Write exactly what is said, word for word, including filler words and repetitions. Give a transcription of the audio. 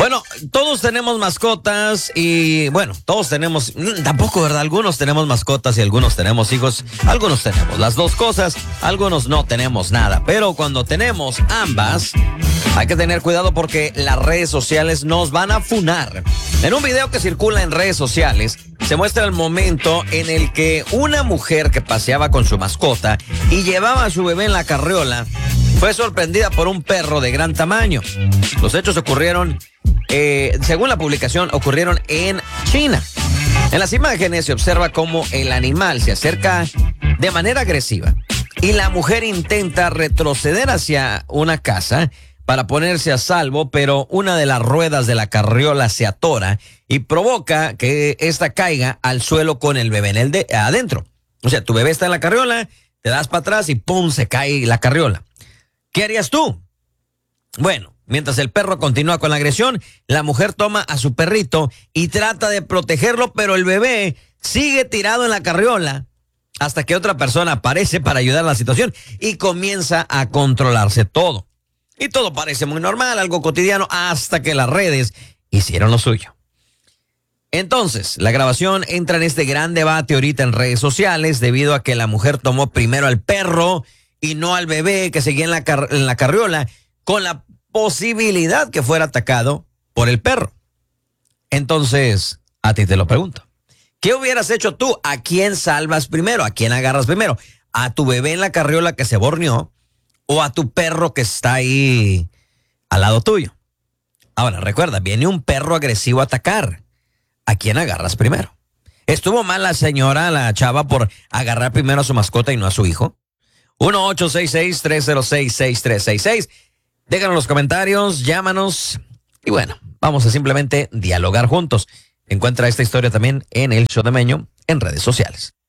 Bueno, todos tenemos mascotas y bueno, todos tenemos, tampoco, ¿verdad? Algunos tenemos mascotas y algunos tenemos hijos, algunos tenemos las dos cosas, algunos no tenemos nada, pero cuando tenemos ambas, hay que tener cuidado porque las redes sociales nos van a funar. En un video que circula en redes sociales, se muestra el momento en el que una mujer que paseaba con su mascota y llevaba a su bebé en la carriola fue sorprendida por un perro de gran tamaño. Los hechos ocurrieron, eh, según la publicación, ocurrieron en China. En las imágenes se observa cómo el animal se acerca de manera agresiva y la mujer intenta retroceder hacia una casa para ponerse a salvo, pero una de las ruedas de la carriola se atora y provoca que ésta caiga al suelo con el bebé en el de, adentro. O sea, tu bebé está en la carriola, te das para atrás y ¡pum!, se cae la carriola. ¿Qué harías tú? Bueno, mientras el perro continúa con la agresión, la mujer toma a su perrito y trata de protegerlo, pero el bebé sigue tirado en la carriola hasta que otra persona aparece para ayudar a la situación y comienza a controlarse todo. Y todo parece muy normal, algo cotidiano, hasta que las redes hicieron lo suyo. Entonces, la grabación entra en este gran debate ahorita en redes sociales debido a que la mujer tomó primero al perro y no al bebé que seguía en la, car- en la carriola, con la posibilidad que fuera atacado por el perro. Entonces, a ti te lo pregunto. ¿Qué hubieras hecho tú? ¿A quién salvas primero? ¿A quién agarras primero? ¿A tu bebé en la carriola que se borneó o a tu perro que está ahí al lado tuyo? Ahora, recuerda, viene un perro agresivo a atacar. ¿A quién agarras primero? ¿Estuvo mal la señora, la chava, por agarrar primero a su mascota y no a su hijo? uno ocho seis seis, tres cero seis, seis tres seis seis. Déjanos los comentarios, llámanos y bueno, vamos a simplemente dialogar juntos. Encuentra esta historia también en El Show de Meño en redes sociales.